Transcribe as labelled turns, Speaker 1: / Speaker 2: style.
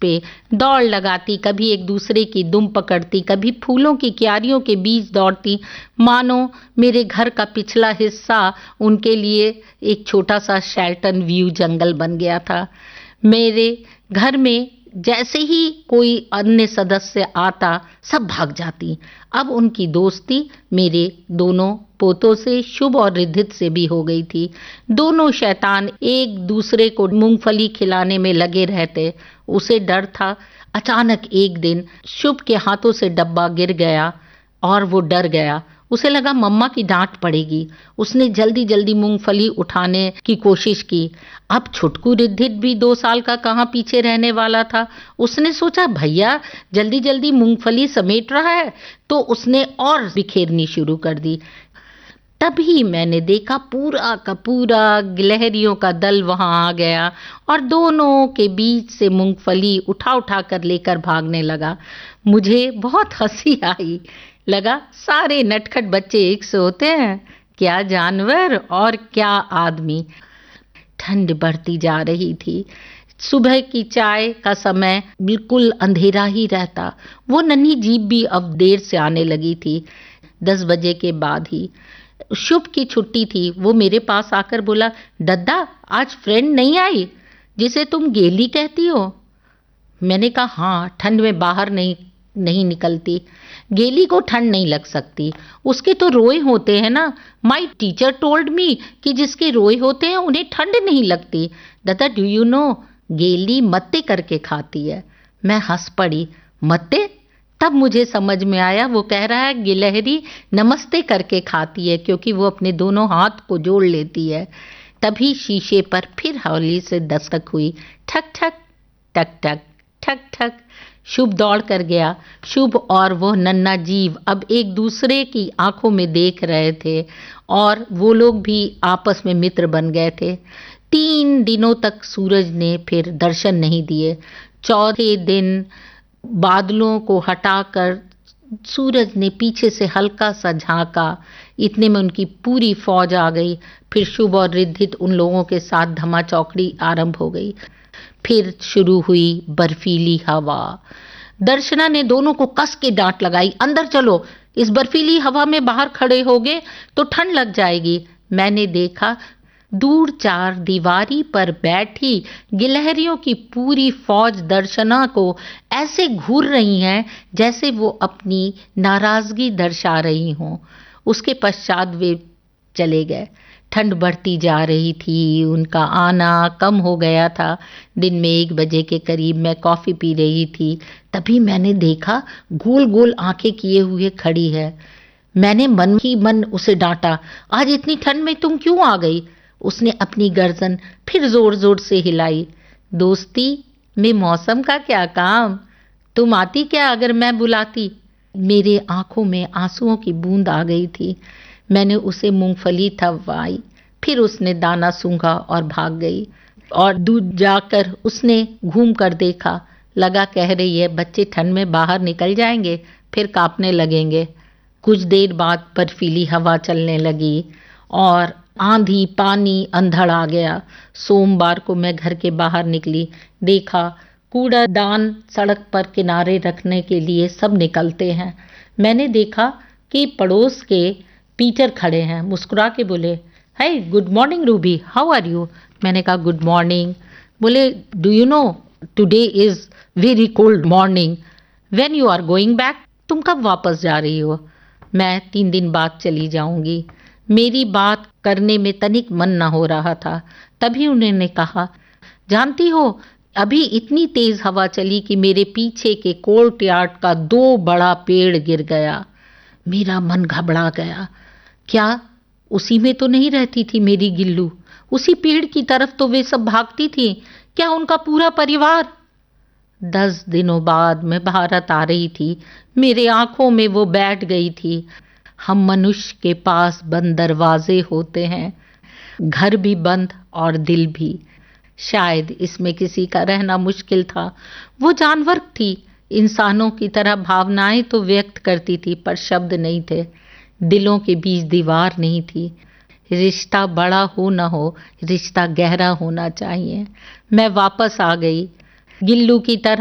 Speaker 1: पे दौड़ लगाती, कभी एक दूसरे की दुम पकड़ती, कभी फूलों की क्यारियों के बीच दौड़ती, मानो मेरे घर का पिछला हिस्सा उनके लिए एक छोटा सा शेल्टन व्यू जंगल बन गया था। मेरे घर में जैसे ही कोई अन्य सदस्य आता सब भाग जाती। अब उनकी दोस्ती मेरे दोनों पोतों से, शुभ और रिद्धित से भी हो गई थी। दोनों शैतान एक दूसरे को मूंगफली खिलाने में लगे रहते। उसे डर था अचानक एक दिन शुभ के हाथों से डब्बा गिर गया और वो डर गया। उसे लगा मम्मा की डांट पड़ेगी। उसने जल्दी जल्दी मूंगफली उठाने की कोशिश की। अब छुटकू रिद्धित भी 2 साल का कहाँ पीछे रहने वाला था। उसने सोचा भैया जल्दी जल्दी मूंगफली समेट रहा है, तो उसने और बिखेरनी शुरू कर दी। तभी मैंने देखा पूरा का पूरा गिलहरियों का दल वहां आ गया और दोनों के बीच से मूंगफली उठा उठा कर लेकर भागने लगा। मुझे बहुत हंसी आई। लगा सारे नटखट बच्चे एक से होते हैं, क्या जानवर और क्या आदमी। ठंड बढ़ती जा रही थी। सुबह की चाय का समय, बिल्कुल अंधेरा ही रहता। वो नन्ही जीप भी अब देर से आने लगी थी, 10 बजे के बाद ही। शुभ की छुट्टी थी। वो मेरे पास आकर बोला, दद्दा आज फ्रेंड नहीं आई जिसे तुम गेली कहती हो? मैंने कहा हाँ, ठंड में बाहर नहीं निकलती। गेली को ठंड नहीं लग सकती, उसके तो रोए होते हैं ना। माई टीचर टोल्ड मी कि जिसके रोए होते हैं उन्हें ठंड नहीं लगती। दादा डू यू नो, गेली मत्ते करके खाती है। मैं हंस पड़ी। मत्ते? तब मुझे समझ में आया वो कह रहा है गिलहरी नमस्ते करके खाती है, क्योंकि वो अपने दोनों हाथ को जोड़ लेती है। तभी शीशे पर फिर हौली से दस्तक हुई। ठक ठक ठक ठक ठक ठक। शुभ दौड़ कर गया। शुभ और वो नन्हा जीव अब एक दूसरे की आंखों में देख रहे थे और वो लोग भी आपस में मित्र बन गए थे। 3 दिनों तक सूरज ने फिर दर्शन नहीं दिए। चौथे दिन बादलों को हटाकर सूरज ने पीछे से हल्का सा झांका। इतने में उनकी पूरी फौज आ गई। फिर शुभ और रिद्धित उन लोगों के साथ धमा चौकड़ी आरंभ हो गई। फिर शुरू हुई बर्फीली हवा। दर्शना ने दोनों को कस के डांट लगाई, अंदर चलो, इस बर्फीली हवा में बाहर खड़े होगे तो ठंड लग जाएगी। मैंने देखा दूर 4 दीवारी पर बैठी गिलहरियों की पूरी फौज दर्शना को ऐसे घूर रही हैं जैसे वो अपनी नाराजगी दर्शा रही हों। उसके पश्चात वे चले गए। ठंड बढ़ती जा रही थी, उनका आना कम हो गया था। दिन में 1 बजे के करीब मैं कॉफ़ी पी रही थी, तभी मैंने देखा गोल गोल आंखें किए हुए खड़ी है। मैंने मन ही मन उसे डांटा, आज इतनी ठंड में तुम क्यों आ गई? उसने अपनी गर्दन फिर जोर जोर से हिलाई। दोस्ती में मौसम का क्या काम, तुम आती क्या अगर मैं बुलाती? मेरे आंखों में आंसुओं की बूंद आ गई थी। मैंने उसे मूंगफली थपवाई, फिर उसने दाना सूंघा और भाग गई। और दूर जाकर उसने घूम कर देखा, लगा कह रही है बच्चे ठंड में बाहर निकल जाएंगे फिर कांपने लगेंगे। कुछ देर बाद बर्फीली हवा चलने लगी और आंधी पानी अंधड़ आ गया। सोमवार को मैं घर के बाहर निकली, देखा कूड़ादान सड़क पर किनारे रखने के लिए सब निकलते हैं। मैंने देखा कि पड़ोस के पीटर खड़े हैं। मुस्कुरा के बोले, hi good morning Ruby, how are you? मैंने कहा गुड मॉर्निंग। बोले do you know today is very cold morning, when you are going back? तुम कब वापस जा रही हो? मैं 3 दिन बाद चली जाऊंगी। मेरी बात करने में तनिक मन न हो रहा था। तभी उन्होंने कहा, जानती हो अभी इतनी तेज हवा चली कि मेरे पीछे के कोर्टयार्ड का 2 बड़ा पेड़ गिर गया। मेरा मन घबरा गया। क्या उसी में तो नहीं रहती थी मेरी गिल्लू? उसी पेड़ की तरफ तो वे सब भागती थी। क्या उनका पूरा परिवार? 10 दिनों बाद मैं भारत आ रही थी। मेरे आंखों में वो बैठ गई थी। हम मनुष्य के पास बंद दरवाजे होते हैं, घर भी बंद और दिल भी। शायद इसमें किसी का रहना मुश्किल था। वो जानवर थी, इंसानों की तरह भावनाएं तो व्यक्त करती थी पर शब्द नहीं थे। दिलों के बीच दीवार नहीं थी। रिश्ता बड़ा हो न हो, रिश्ता गहरा होना चाहिए। मैं वापस आ गई गिल्लू की तरह।